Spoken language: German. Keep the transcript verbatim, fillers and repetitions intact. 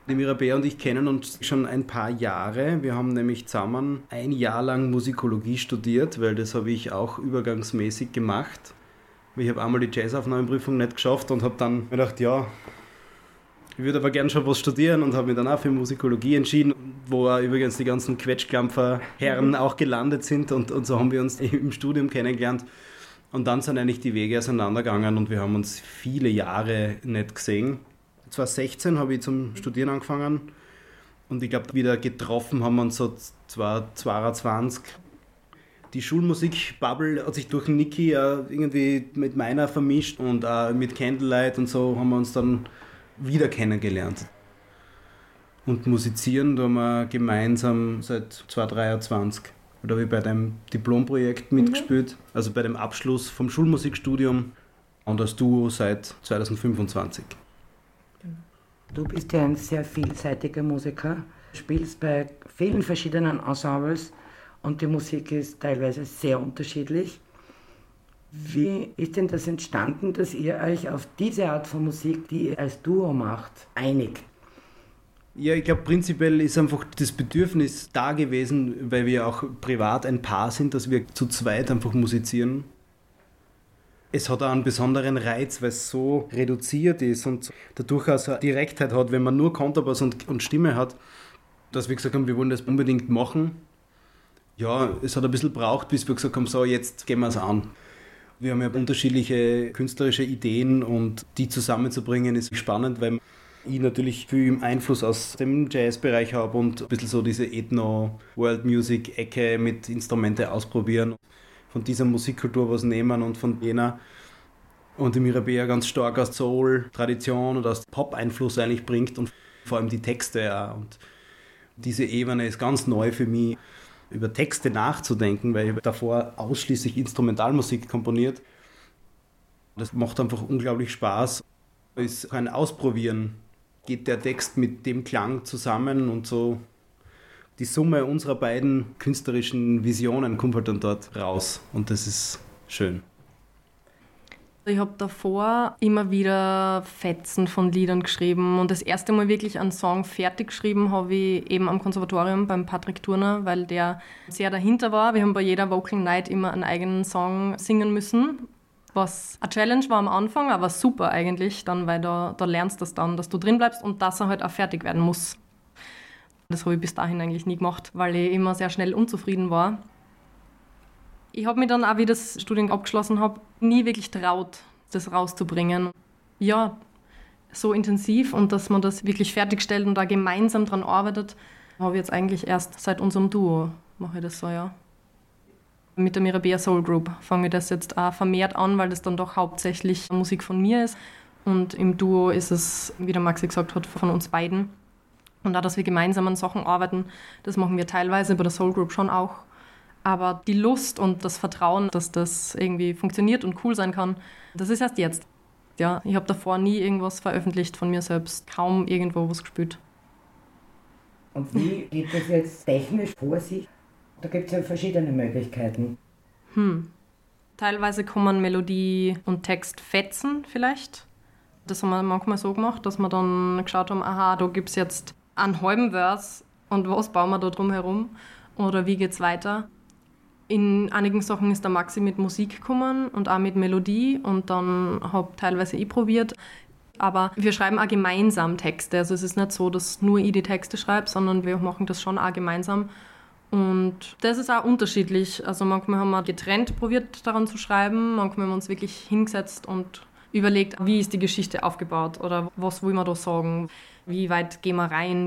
Die Mirabea und ich kennen uns schon ein paar Jahre. Wir haben nämlich zusammen ein Jahr lang Musikologie studiert, weil das habe ich auch übergangsmäßig gemacht. Ich habe einmal die Jazzaufnahmeprüfung nicht geschafft und habe dann gedacht, ja, ich würde aber gern schon was studieren und habe mich dann auch für Musikologie entschieden, wo auch übrigens die ganzen Quetschklampfer-Herren auch gelandet sind und, und so haben wir uns im Studium kennengelernt. Und dann sind eigentlich die Wege auseinandergegangen und wir haben uns viele Jahre nicht gesehen. zweitausendsechzehn habe ich zum Studieren angefangen und ich glaube, wieder getroffen haben wir uns so zweitausendzweiundzwanzig. Die Schulmusik-Bubble hat sich durch Niki irgendwie mit meiner vermischt und auch mit Candlelight und so haben wir uns dann wieder kennengelernt. Und musizieren, da haben wir gemeinsam seit zweitausenddreiundzwanzig. Da habe ich bei deinem Diplomprojekt mitgespielt, mhm. also bei dem Abschluss vom Schulmusikstudium und als Duo seit zweitausendfünfundzwanzig. Du bist ja ein sehr vielseitiger Musiker, spielst bei vielen verschiedenen Ensembles und die Musik ist teilweise sehr unterschiedlich. Wie ist denn das entstanden, dass ihr euch auf diese Art von Musik, die ihr als Duo macht, einigt? Ja, ich glaube, prinzipiell ist einfach das Bedürfnis da gewesen, weil wir auch privat ein Paar sind, dass wir zu zweit einfach musizieren. Es hat auch einen besonderen Reiz, weil es so reduziert ist und dadurch auch so eine Direktheit hat, wenn man nur Kontrabass und, und Stimme hat, dass wir gesagt haben, wir wollen das unbedingt machen. Ja, es hat ein bisschen gebraucht, bis wir gesagt haben, so, jetzt gehen wir es an. Wir haben ja unterschiedliche künstlerische Ideen und die zusammenzubringen ist spannend, weil ich natürlich viel Einfluss aus dem Jazzbereich habe und ein bisschen so diese Ethno-World-Music-Ecke mit Instrumente ausprobieren. Von dieser Musikkultur was nehmen und von jener. Und die Mirabea ganz stark aus Soul-Tradition und aus Pop-Einfluss eigentlich bringt und vor allem die Texte auch. Und diese Ebene ist ganz neu für mich, über Texte nachzudenken, weil ich davor ausschließlich Instrumentalmusik komponiert. Das macht einfach unglaublich Spaß. Es ist ein Ausprobieren. Geht der Text mit dem Klang zusammen und so die Summe unserer beiden künstlerischen Visionen kommt halt dann dort raus und das ist schön. Ich habe davor immer wieder Fetzen von Liedern geschrieben und das erste Mal wirklich einen Song fertig geschrieben habe ich eben am Konservatorium beim Patrick Turner, weil der sehr dahinter war. Wir haben bei jeder Vocal Night immer einen eigenen Song singen müssen, was eine Challenge war am Anfang, aber super eigentlich, dann, weil da, da lernst du das dann, dass du drin bleibst und dass er halt auch fertig werden muss. Das habe ich bis dahin eigentlich nie gemacht, weil ich immer sehr schnell unzufrieden war. Ich habe mich dann auch, wie ich das Studium abgeschlossen habe, nie wirklich traut, das rauszubringen. Ja, so intensiv und dass man das wirklich fertigstellt und da gemeinsam dran arbeitet, habe ich jetzt eigentlich erst seit unserem Duo, mache ich das so, ja. Mit der Mirabea Soul Group fange ich das jetzt auch vermehrt an, weil das dann doch hauptsächlich Musik von mir ist. Und im Duo ist es, wie der Maxi gesagt hat, von uns beiden. Und auch, dass wir gemeinsam an Sachen arbeiten, das machen wir teilweise bei der Soul Group schon auch. Aber die Lust und das Vertrauen, dass das irgendwie funktioniert und cool sein kann, das ist erst jetzt. Ja, ich habe davor nie irgendwas veröffentlicht von mir selbst, kaum irgendwo was gespielt. Und wie geht das jetzt technisch vor sich? Da gibt es ja verschiedene Möglichkeiten. Hm. Teilweise kommen Melodie und Text fetzen vielleicht. Das haben wir manchmal so gemacht, dass wir dann geschaut haben, aha, da gibt es jetzt einen halben Vers und was bauen wir da drum herum? Oder wie geht's weiter? In einigen Sachen ist der Maxi mit Musik gekommen und auch mit Melodie und dann habe teilweise ich probiert. Aber wir schreiben auch gemeinsam Texte. Also es ist nicht so, dass nur ich die Texte schreibe, sondern wir machen das schon auch gemeinsam. Und das ist auch unterschiedlich. Also manchmal haben wir getrennt probiert, daran zu schreiben. Manchmal haben wir uns wirklich hingesetzt und überlegt, wie ist die Geschichte aufgebaut oder was wollen wir da sagen, wie weit gehen wir rein.